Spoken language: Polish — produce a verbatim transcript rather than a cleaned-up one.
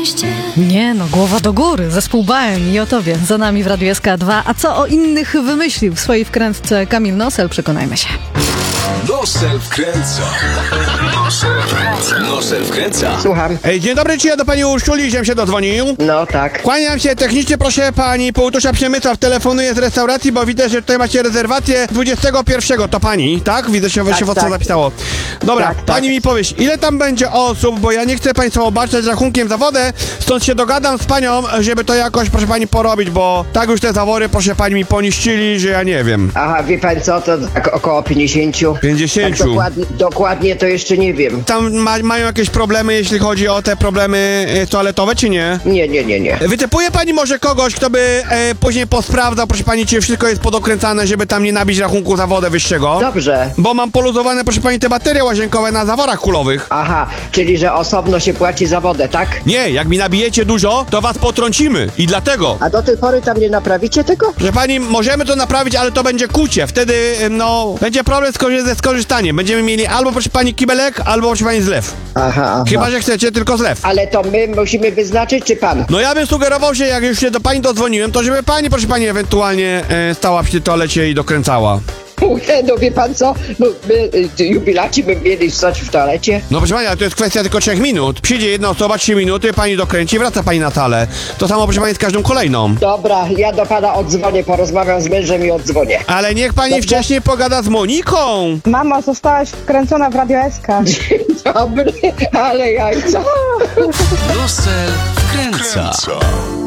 mieście. Nie no, głowa do góry, zespół Baen i o tobie, za nami w Radiu S K dwa. A co o innych wymyślił w swojej wkrętce Kamil Nosel, przekonajmy się. Nosel wkręca. Nosel wkręca. Nosel wkręca. Słucham. Ej, dzień dobry, czy ja do pani Urszuli, żem się dodzwonił? No tak. Kłaniam się technicznie, proszę pani Półtusza Przemysław, telefonuję z restauracji, bo widzę, że tutaj macie rezerwację dwudziestego pierwszego, to pani, tak? Widzę, że Tak, się tak. zapisało. Dobra, Tak, tak. pani mi powiesz, ile tam będzie osób, bo ja nie chcę państwa obarczać rachunkiem za wodę, stąd się dogadam z panią, żeby to jakoś, proszę pani, porobić, bo tak już te zawory, proszę pani, mi poniszczyli, że ja nie wiem. Aha, wie pan co, to tak około pięćdziesięciu. pięćdziesięciu. Tak dokładnie, dokładnie to jeszcze nie wiem. Tam ma, mają jakieś problemy, jeśli chodzi o te problemy e, toaletowe, czy nie? Nie, nie, nie, nie. Wytypuje pani może kogoś, kto by e, później posprawdzał, proszę pani, czy wszystko jest podokręcane, żeby tam nie nabić rachunku za wodę wyższego? Dobrze. Bo mam poluzowane, proszę pani, te baterie łazienkowe na zaworach kulowych. Aha, czyli że osobno się płaci za wodę, tak? Nie, jak mi nabijecie dużo, to was potrącimy. I dlatego. A do tej pory tam nie naprawicie tego? Proszę pani, możemy to naprawić, ale to będzie kucie. Wtedy, e, no, będzie problem skorzy- ze skorzystaniem. Będziemy mieli albo, proszę pani, kibelek, albo, proszę pani, zlew. Aha, aha. Chyba, że chcecie tylko zlew. Ale to my musimy wyznaczyć, czy pan? No ja bym sugerował się, jak już się do pani dodzwoniłem, to żeby pani, proszę pani, ewentualnie e, stała przy toalecie i dokręcała. Nie, no wie pan co, no my, y, jubilaci by mieli stać w toalecie. No proszę pani, ale to jest kwestia tylko trzech minut. Przyjdzie jedna osoba, trzy minuty, pani dokręci i wraca pani na salę. To samo, proszę pani, z każdą kolejną. Dobra, ja do pana odzwonię, porozmawiam z mężem i odzwonię. Ale niech pani Dobrze. wcześniej pogada z Moniką. Mamo, zostałaś wkręcona w Radio S K. Dobry, ale jajca. Nosel wkręca.